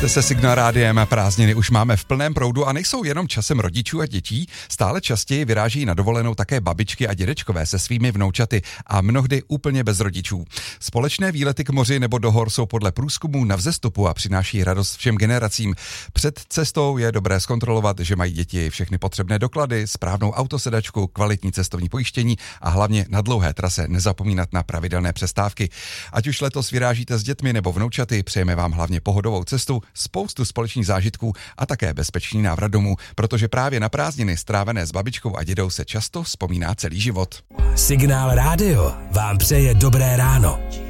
Ladíte se Signál rádiem a prázdniny už máme v plném proudu a nejsou jenom časem rodičů a dětí, stále častěji vyráží na dovolenou také babičky a dědečkové se svými vnoučaty a mnohdy úplně bez rodičů. Společné výlety k moři nebo do hor jsou podle průzkumů na vzestupu a přináší radost všem generacím. Před cestou je dobré zkontrolovat, že mají děti všechny potřebné doklady, správnou autosedačku, kvalitní cestovní pojištění a hlavně na dlouhé trase nezapomínat na pravidelné přestávky. Ať už letos vyrážíte s dětmi nebo vnoučaty, přejeme vám hlavně pohodovou cestu, spoustu společných zážitků a také bezpečný návrat domů, protože právě na prázdniny strávené s babičkou a dědou se často vzpomíná celý život. Signál rádio vám přeje dobré ráno.